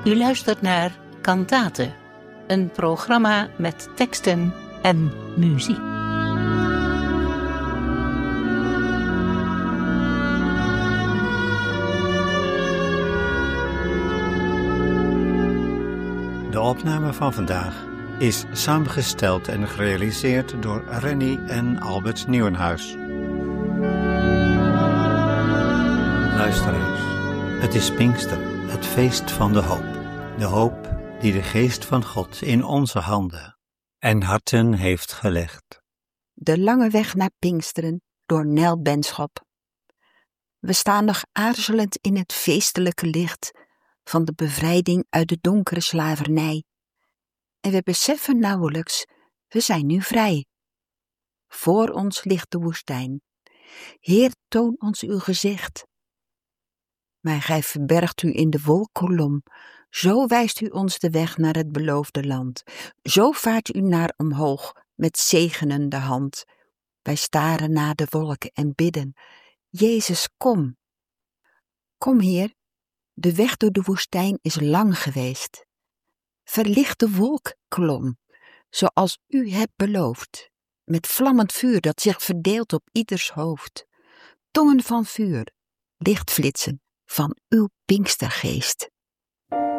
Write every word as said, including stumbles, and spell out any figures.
U luistert naar Kantate, een programma met teksten en muziek. De opname van vandaag is samengesteld en gerealiseerd door Renny en Albert Nieuwenhuis. Luisteraars, het is Pinksteren, het feest van de hoop. De hoop die de geest van God in onze handen en harten heeft gelegd. De lange weg naar Pinksteren door Nel Benschop. We staan nog aarzelend in het feestelijke licht van de bevrijding uit de donkere slavernij. En we beseffen nauwelijks, we zijn nu vrij. Voor ons ligt de woestijn. Heer, toon ons uw gezicht. Maar gij verbergt u in de wolkkolom. Zo wijst u ons de weg naar het beloofde land. Zo vaart u naar omhoog met zegenende hand. Wij staren naar de wolken en bidden. Jezus, kom. Kom, Heer. De weg door de woestijn is lang geweest. Verlicht de wolkkolom, zoals u hebt beloofd, met vlammend vuur dat zich verdeelt op ieders hoofd. Tongen van vuur, lichtflitsen van uw Pinkstergeest.